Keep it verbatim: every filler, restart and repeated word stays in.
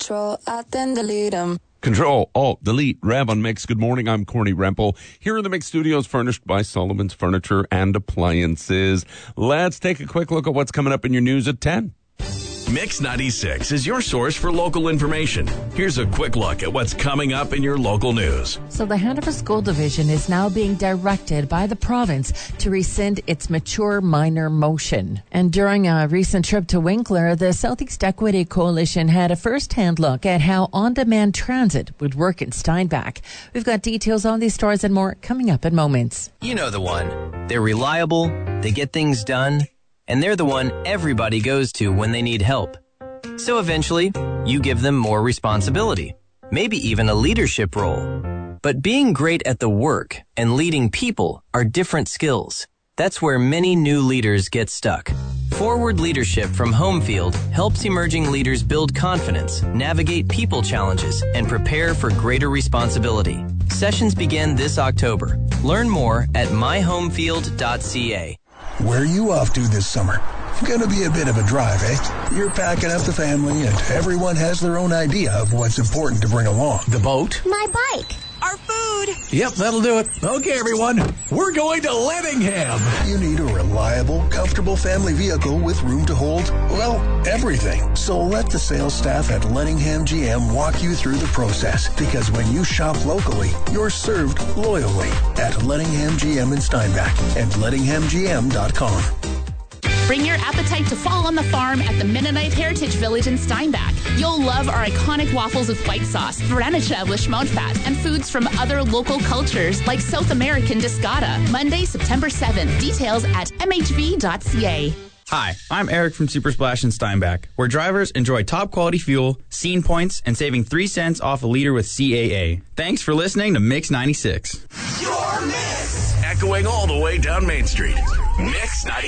Control, Alt, then delete them. Control, Alt, Delete, Rev on Mix. Good morning, I'm Corny Rempel. Here in the Mix Studios, furnished by Sullivan's Furniture and Appliances. Let's take a quick look at what's coming up in your news at ten. Mix ninety-six is your source for local information. Here's a quick look at what's coming up in your local news. So the Hanover School Division is now being directed by the province to rescind its mature minor motion. And during a recent trip to Winkler, the Southeast Equity Coalition had a first-hand look at how on-demand transit would work in Steinbach. We've got details on these stories and more coming up in moments. You know the one. They're reliable, they get things done, and they're the one everybody goes to when they need help. So eventually, you give them more responsibility, maybe even a leadership role. But being great at the work and leading people are different skills. That's where many new leaders get stuck. Forward Leadership from Homefield helps emerging leaders build confidence, navigate people challenges, and prepare for greater responsibility. Sessions begin this October. Learn more at my homefield dot c a. Where are you off to this summer? Gonna be a bit of a drive, eh? You're packing up the family and everyone has their own idea of what's important to bring along. The boat. My bike. Our food. Yep, that'll do it. Okay, everyone. We're going to Lettingham. You need a reliable, comfortable family vehicle with room to hold, well, everything. So let the sales staff at Lettingham G M walk you through the process. Because when you shop locally, you're served loyally at Lettingham G M in Steinbach and lettingham g m dot com. Bring your appetite to fall on the farm at the Mennonite Heritage Village in Steinbach. You'll love our iconic waffles with white sauce, Verenicha with schmontfat, and foods from other local cultures like South American discada. Monday, September seventh. Details at m h v dot c a. Hi, I'm Eric from Super Splash in Steinbach, where drivers enjoy top quality fuel, scene points, and saving three cents off a liter with C A A. Thanks for listening to Mix ninety-six. Your Mix! Echoing all the way down Main Street. Mix ninety-six.